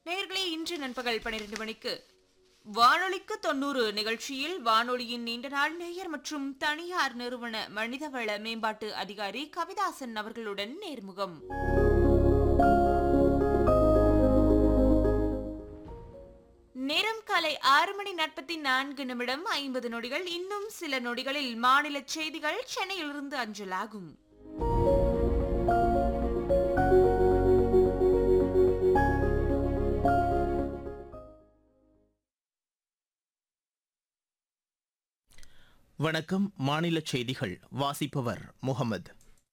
நேயர்களே, இன்று நண்பகல் 12 மணிக்கு வானொலிக்கு 90 நிகழ்ச்சியில் வானொலியின் நீண்ட நாள் நேயர் மற்றும் தனியார் நிறுவன மனிதவள மேம்பாட்டு அதிகாரி கவிதாசன் அவர்களுடன் நேர்முகம். நேரம் காலை 6:44 இன்னும் சில நொடிகளில் மாநில செய்திகள் சென்னையிலிருந்து அஞ்சலாகும். வணக்கம். மாநில செய்திகள் வாசிப்பவர் முகமது.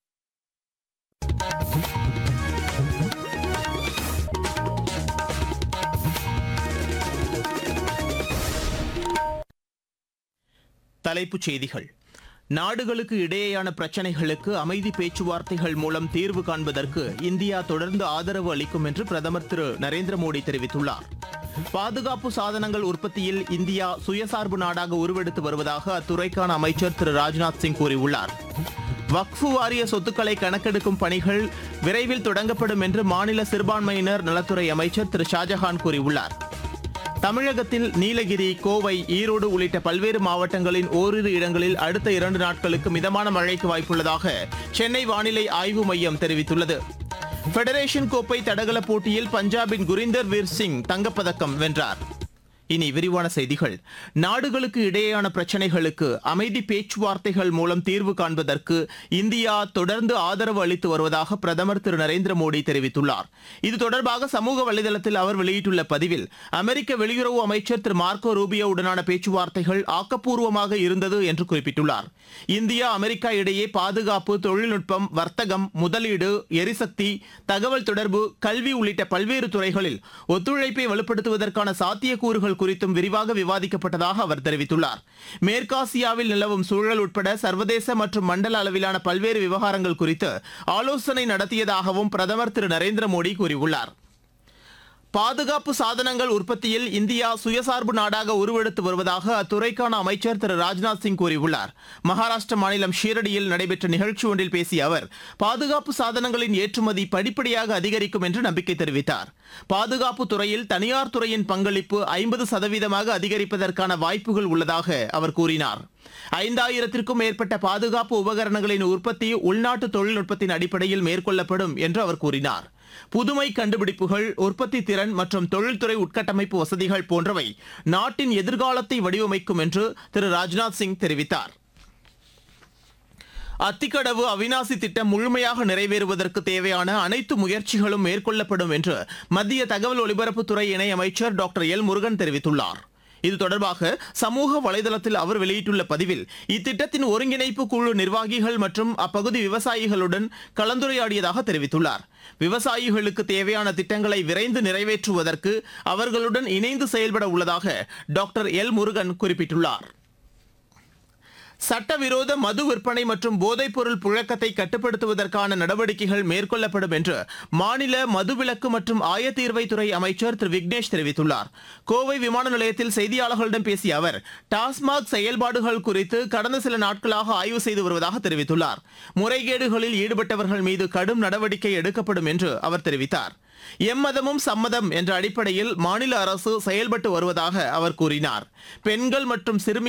தலைப்புச் செய்திகள். நாடுகளுக்கு இடையேயான பிரச்சினைகளுக்கு அமைதி பேச்சுவார்த்தைகள் மூலம் தீர்வு காண்பதற்கு இந்தியா தொடர்ந்து ஆதரவு அளிக்கும் என்று பிரதமர் திரு நரேந்திர மோடி தெரிவித்துள்ளார். பாதுகாப்பு சாதனங்கள் உற்பத்தியில் இந்தியா சுயசார்பு நாடாக உருவெடுத்து வருவதாக அத்துறைக்கான அமைச்சர் திரு ராஜ்நாத் சிங் கூறியுள்ளார். வக்ஃபு வாரிய சொத்துக்களை கணக்கெடுக்கும் பணிகள் விரைவில் தொடங்கப்படும் என்று மாநில சிறுபான்மையினர் நலத்துறை அமைச்சர் திரு ஷாஜஹான் கூறியுள்ளார். தமிழகத்தில் நீலகிரி, கோவை, ஈரோடு உள்ளிட்ட பல்வேறு மாவட்டங்களின் ஓரிரு இடங்களில் அடுத்த 2 நாட்களுக்கு மிதமான மழைக்கு வாய்ப்புள்ளதாக சென்னை வானிலை ஆய்வு மையம் தெரிவித்துள்ளது. ஃபெடரேஷன் கோப்பை தடகள போட்டியில் பஞ்சாபின் குரிந்தர் வீர் சிங் தங்கப்பதக்கம் வென்றார். இனி விரிவான செய்திகள். நாடுகளுக்கு இடையேயான பிரச்சினைகளுக்கு அமைதி பேச்சுவார்த்தைகள் மூலம் தீர்வு காண்பதற்கு இந்தியா தொடர்ந்து ஆதரவு அளித்து வருவதாக பிரதமர் திரு நரேந்திர மோடி தெரிவித்துள்ளார். இது தொடர்பாக சமூக வலைதளத்தில் அவர் வெளியிட்டுள்ள பதிவில், அமெரிக்க வெளியுறவு அமைச்சர் திரு மார்க்கோ ரூபியோவுடனான பேச்சுவார்த்தைகள் ஆக்கப்பூர்வமாக இருந்தது என்று குறிப்பிட்டுள்ளார். இந்தியா அமெரிக்கா இடையே பாதுகாப்பு, தொழில்நுட்பம், வர்த்தகம், முதலீடு, எரிசக்தி, தகவல் தொடர்பு, கல்வி உள்ளிட்ட பல்வேறு துறைகளில் ஒத்துழைப்பை வலுப்படுத்துவதற்கான சாத்தியக்கூறுகள் குறித்தும் விரிவாக விவாதிக்கப்பட்டதாக அவர் தெரிவித்துள்ளார். மேற்காசியாவில் நிலவும் சூழல் உட்பட சர்வதேச மற்றும் மண்டல அளவிலான பல்வேறு விவகாரங்கள் குறித்து ஆலோசனை நடத்தியதாகவும் பிரதமர் திரு நரேந்திர மோடி கூறியுள்ளார். பாதுகாப்பு சாதனங்கள் உற்பத்தியில் இந்தியா சுயசார்பு நாடாக உருவெடுத்து வருவதாக அத்துறைக்கான அமைச்சர் திரு ராஜ்நாத் சிங் கூறியுள்ளார். மகாராஷ்டிர மாநிலம் ஷீரடியில் நடைபெற்ற நிகழ்ச்சி ஒன்றில் பேசிய அவர், பாதுகாப்பு சாதனங்களின் ஏற்றுமதி படிப்படியாக அதிகரிக்கும் என்று நம்பிக்கை தெரிவித்தார். பாதுகாப்பு துறையில் தனியார் துறையின் பங்களிப்பு 50% அதிகரிப்பதற்கான வாய்ப்புகள் உள்ளதாக அவர் கூறினார். 5000த்திற்கும் மேற்பட்ட பாதுகாப்பு உபகரணங்களின் உற்பத்தி உள்நாட்டு தொழில்நுட்பத்தின் அடிப்படையில் மேற்கொள்ளப்படும் என்று அவர் கூறினார். புதுமை கண்டுபிடிப்புகள், உற்பத்தி திறன் மற்றும் தொழில்துறை உட்கட்டமைப்பு வசதிகள் போன்றவை நாட்டின் எதிர்காலத்தை வடிவமைக்கும் என்று திரு ராஜ்நாத் சிங் தெரிவித்தார். அத்திக்கடவு அவினாசி திட்டம் முழுமையாக நிறைவேறுவதற்கு தேவையான அனைத்து முயற்சிகளும் மேற்கொள்ளப்படும் என்று மத்திய தகவல் ஒலிபரப்புத்துறை இணை அமைச்சர் டாக்டர் எல் முருகன் தெரிவித்துள்ளார். இது தொடர்பாக சமூக வலைதளத்தில் அவர் வெளியிட்டுள்ள பதிவில், இத்திட்டத்தின் ஒருங்கிணைப்பு குழு நிர்வாகிகள் மற்றும் அப்பகுதி விவசாயிகளுடன் கலந்துரையாடியதாக தெரிவித்துள்ளார். விவசாயிகளுக்கு தேவையான திட்டங்களை விரைந்து நிறைவேற்றுவதற்கு அவர்களுடன் இணைந்து செயல்பட உள்ளதாக டாக்டர் எல் முருகன் குறிப்பிட்டுள்ளார். சட்டவிரோத மது விற்பனை மற்றும் போதைப்பொருள் புழக்கத்தை கட்டுப்படுத்துவதற்கான நடவடிக்கைகள் மேற்கொள்ளப்படும் என்று மாநில மதுவிலக்கு மற்றும் ஆயத்தீர்வைத்துறை அமைச்சர் திரு விக்னேஷ் தெரிவித்துள்ளார். கோவை விமான நிலையத்தில் செய்தியாளர்களிடம் பேசிய அவர், டாஸ்மாக் செயல்பாடுகள் குறித்து கடந்த சில நாட்களாக ஆய்வு செய்து வருவதாக தெரிவித்துள்ளார். முறைகேடுகளில் ஈடுபட்டவர்கள் மீது கடும் நடவடிக்கை எடுக்கப்படும் என்று அவர் தெரிவித்தார். எம்மதமும் சம்மதம் என்ற அடிப்படையில் மாநில அரசு செயல்பட்டு வருவதாக அவர் கூறினார். பெண்கள் மற்றும் சிறுமி